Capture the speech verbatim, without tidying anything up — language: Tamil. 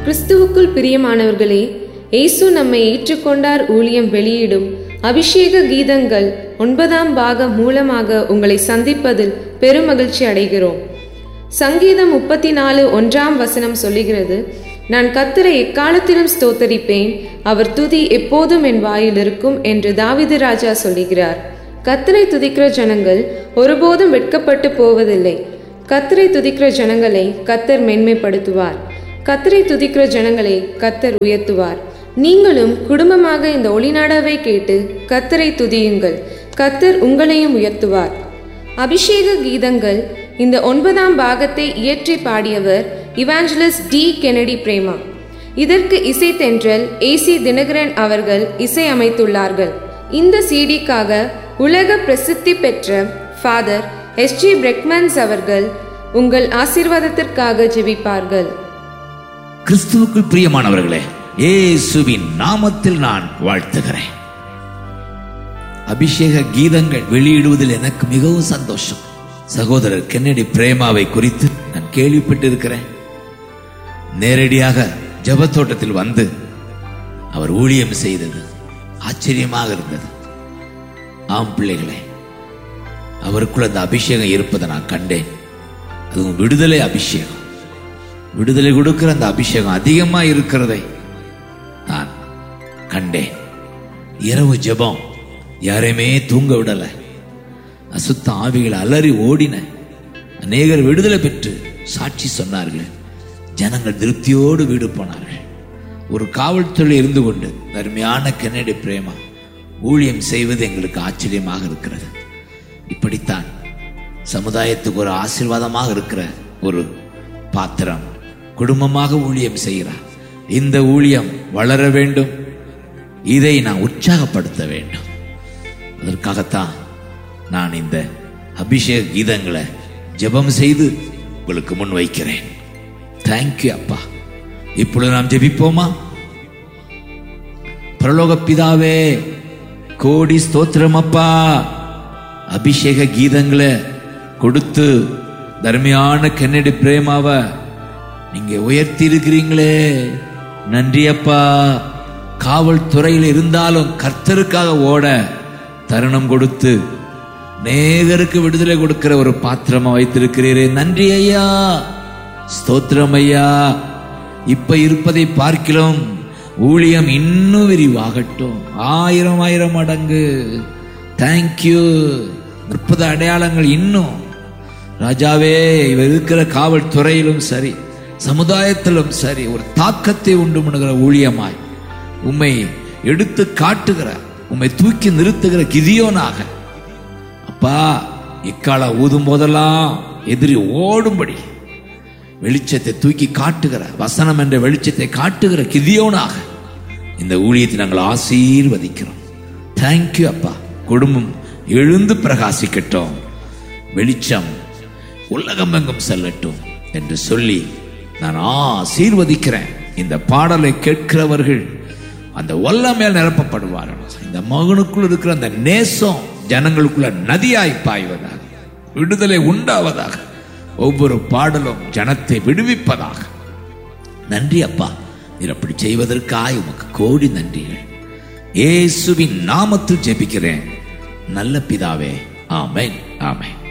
கிறிஸ்துவுக்குள் பிரியமானவர்களே, இயேசு நம்மை ஏற்றுக்கொண்டார் ஊழியம் வெளியிடும் அபிஷேக கீதங்கள் ஒன்பதாம் பாகம் மூலமாக உங்களை சந்திப்பதில் பெருமகிழ்ச்சி அடைகிறோம். சங்கீதம் முப்பத்தி நாலு ஒன்றாம் வசனம் சொல்லுகிறது, நான் கர்த்தரை எக்காலத்திலும் ஸ்தோத்தரிப்பேன், அவர் துதி எப்போதும் என் வாயில் இருக்கும் என்று தாவீது ராஜா சொல்லுகிறார். கர்த்தரை துதிக்கிற ஜனங்கள் ஒருபோதும் வெட்கப்பட்டு போவதில்லை. கர்த்தரை துதிக்கிற ஜனங்களை கர்த்தர் மேன்மைப்படுத்துவார். கர்த்தரை துதிக்கிற ஜனங்களை கர்த்தர் உயர்த்துவார். நீங்களும் குடும்பமாக இந்த ஒளிநாடாவை கேட்டு கர்த்தரை துதியுங்கள். கர்த்தர் உங்களையும் உயர்த்துவார். அபிஷேக கீதங்கள் இந்த ஒன்பதாம் பாகத்தை இயற்றி பாடியவர் இவாஞ்சலிஸ்ட் டி கென்னடி பிரேமா. இதற்கு இசை தென்றல் ஏசி தினகரன் அவர்கள் இசை அமைத்துள்ளார்கள். இந்த சீடிக்காக உலக பிரசித்தி பெற்ற ஃபாதர் எஸ் ஜி பிரெக்மன்ஸ் அவர்கள் உங்கள் ஆசீர்வாதத்திற்காக ஜெபிப்பார்கள். கிறிஸ்துவுக்குள் பிரியமானவர்களே, இயேசுவின் நாமத்தில் நான் வாழ்த்துகிறேன். அபிஷேக கீதங்கள் வெளியிடுவதில் எனக்கு மிகவும் சந்தோஷம். சகோதரர் கென்னடி பிரேமாவை குறித்து நான் கேள்விப்பட்டிருக்கிறேன். நேரடியாக ஜெபத்தோட்டத்தில் வந்து அவர் ஊழியம் செய்தது ஆச்சரியமாக இருந்தது. ஆம் பிள்ளைகளே, அவருக்குள்ள அந்த அபிஷேகம் இருப்பதை நான் கண்டேன். அதுவும் விடுதலை அபிஷேகம், விடுதலை கொடுக்கிற அந்த அபிஷேகம் அதிகமா இருக்கிறதை நான் கண்டேன். இரவு ஜெபம் யாரையுமே தூங்க விடல. அசுத்த ஆவிகள் அலறி ஓடின. அநேகர் விடுதலை பெற்று சாட்சி சொன்னார்கள். ஜனங்கள் திருப்தியோடு வீடு போனார்கள். ஒரு காவல்துறை இருந்து கொண்டு அருமையான கென்னடி பிரேமா ஊழியம் செய்வது எங்களுக்கு ஆச்சரியமாக இருக்கிறது. இப்படித்தான் சமுதாயத்துக்கு ஒரு ஆசீர்வாதமாக இருக்கிற ஒரு பாத்திரம் குடும்பமாக ஊழியம் செய்கிறார். இந்த ஊழியம் வளர வேண்டும், இதை நான் உற்சாகப்படுத்த வேண்டும். அதற்காகத்தான் நான் இந்த அபிஷேக கீதங்களை ஜெபம் செய்து உங்களுக்கு முன் வைக்கிறேன். தேங்க்யூ அப்பா. இப்பொழுது நாம் ஜெபிப்போமா? பரலோக பிதாவே, கோடி ஸ்தோத்திரம் அப்பா. அபிஷேக கீதங்களை கொடுத்து தர்மையான கென்னடி பிரேமாவை நீங்க உயர்த்தி இருக்கிறீங்களே, நன்றி அப்பா. காவல்துறையில் இருந்தாலும் கர்த்தருக்காக ஓட தருணம் கொடுத்து நேகருக்கு விடுதலை கொடுக்கிற ஒரு பாத்திரமா வைத்திருக்கிறீரே, நன்றி ஐயா, ஸ்தோத்திரம் ஐயா. இப்ப இருப்பதை பார்க்கிறோம், ஊழியம் இன்னும் விரிவாகட்டும், ஆயிரம் ஆயிரம் மடங்கு. தேங்க்யூ. முப்பது அடையாளங்கள் இன்னும் ராஜாவே, இவர் இருக்கிற காவல்துறையிலும் சரி சமுதாயத்திலும் சரி ஒரு தாக்கத்தை உண்டு பண்ணுகிற ஊழியமாய் உம்மை எடுத்து காட்டுகிற, உம்மை தூக்கி நிறுத்துகிற கிதியோனாக அப்பா, இக்கால ஊதும் போதெல்லாம் எதிரி ஓடும்படி வெளிச்சத்தை தூக்கி காட்டுகிற, வசனம் என்ற வெளிச்சத்தை காட்டுகிற கிதியோனாக இந்த ஊழியத்தை நாங்கள் ஆசீர்வதிக்கிறோம். தேங்க்யூ அப்பா. குடும்பம் எழுந்து பிரகாசிக்கட்டும், வெளிச்சம் உலகம் எங்கும் செல்லட்டும் என்று சொல்லி நான் ஆசீர்வதிக்கிறேன். இந்த பாடலை கேட்கிறவர்கள் அந்த வல்லமையால் நிரப்பப்படுவார்கள். இந்த மகனுக்குள் இருக்கிற அந்த நேசம் ஜனங்களுக்குள்ள நதியாய் பாய்வதாக, விடுதலை உண்டாவதாக, ஒவ்வொரு பாடலும் ஜனத்தை விடுவிப்பதாக. நன்றி அப்பா. நீர் அப்படி செய்வதற்காக உமக்கு கோடி நன்றிகள். இயேசுவின் நாமத்தில் ஜெபிக்கிறேன் நல்ல பிதாவே. ஆமென், ஆமென்.